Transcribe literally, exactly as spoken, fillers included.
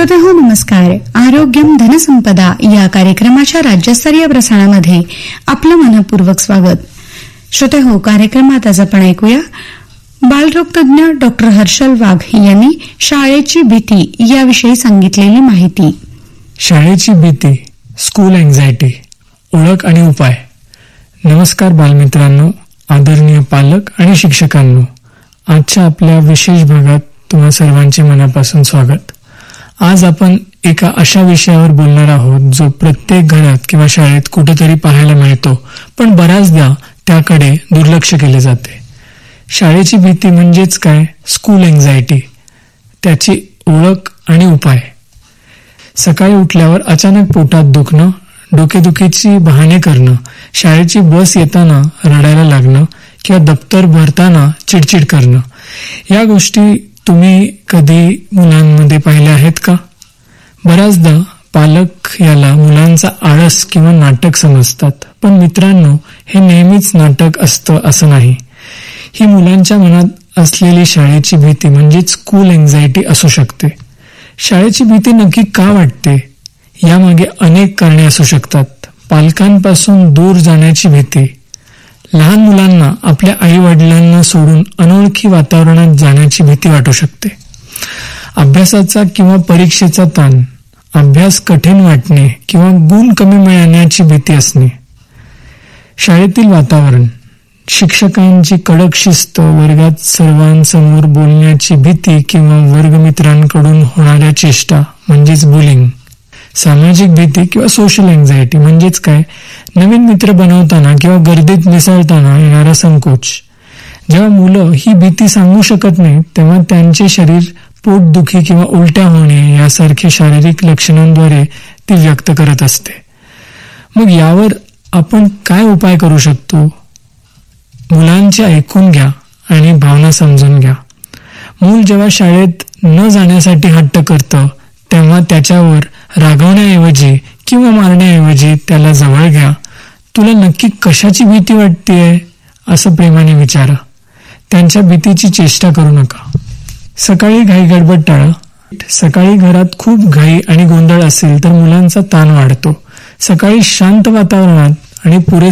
श्रोते हो नमस्कार. आरोग्यम धनसंपदा या कार्यक्रमाच्या राज्यस्तरीय प्रसारणामध्ये आपलं मनपूर्वक स्वागत. श्रोते हो, कार्यक्रमात आज आपण ऐकूया बालरोग तज्ञ डॉक्टर हर्षल वाघ यांनी शाळेची भीती याविषयी सांगितलेली माहिती. शाळेची भीती, स्कूल अँझायटी, ओळख आणि उपाय. नमस्कार बालमित्रांनो, आदरणीय पालक आणि शिक्षकांनो. आजच्या आपल्या विशेष भागात तुम्हा सर्वांचे मनापासून स्वागत. आज आपण एका अशा विषयावर बोलणार आहोत जो प्रत्येक घरात किंवा शाळेत कुठेतरी पाहायला मिळतो, पण बऱ्याचदा त्याकडे दुर्लक्ष केले जाते. शाळेची भीती म्हणजेच काय? School anxiety. त्याची ओळख आणि उपाय. सकाळी उठल्यावर अचानक पोटात दुखणं, डोकेदुखीची बहाणे करणं, शाळेची बस येताना रडायला लागणं किंवा दप्तर भरताना चिडचिड करणं, या गोष्टी तुम्ही कधी मुलांमध्ये पाहिल्या आहेत का? बऱ्याचदा पालक याला मुलांचा आळस किंवा नाटक समजतात, पण मित्रांनो, हे नेहमीच नाटक असतं असं नाही. ही मुलांच्या मनात असलेली शाळेची भीती म्हणजेच स्कूल अँझायटी असू शकते. शाळेची भीती नक्की का वाटते? यामागे अनेक कारणे असू शकतात. पालकांपासून दूर जाण्याची भीती, लहान मुलांना आपल्या आई वडिलांना सोडून अनोळखी वातावरणात जाण्याची भीती वाटू शकते. अभ्यासाचा किंवा परीक्षेचा ताण, अभ्यास कठीण वाटणे किंवा गुण कमी मिळण्याची भीती असणे. शाळेतील वातावरण, शिक्षकांची कडक शिस्त, वर्गात सर्वांसमोर बोलण्याची भीती किंवा वर्गमित्रांकडून होणाऱ्या चेष्टा म्हणजेच बुलिंग. सामाजिक भीती किंवा सोशल अँझायटी म्हणजेच काय? नवीन मित्र बनवताना किंवा गर्दीत मिसळताना येणारा संकोच. जेव्हा मुलं ही भीती सांगू शकत नाही तेव्हा त्यांचे शरीर पोटदुखी किंवा उलट्या होणे यासारखे शारीरिक लक्षणांद्वारे ती व्यक्त करत असते. मग यावर आपण काय उपाय करू शकतो? मुलांचे ऐकून घ्या आणि भावना समजून घ्या. मूल जेव्हा शाळेत न जाण्यासाठी हट्ट करतं तेव्हा त्याच्यावर रागवण्याऐवजी किंवा मारण्याऐवजी त्याला जवळ घ्या. तुला नक्की कशाची भीती वाटतेय असं प्रेमाने विचारा. त्यांच्या भीतीची चेष्टा करू नका. सकाळी घाई गडबड टाळा. सकाळी घरात खूप घाई आणि गोंधळ असेल तर मुलांचा ताण वाढतो. सकाळी शांत वातावरणात आणि पुरेसा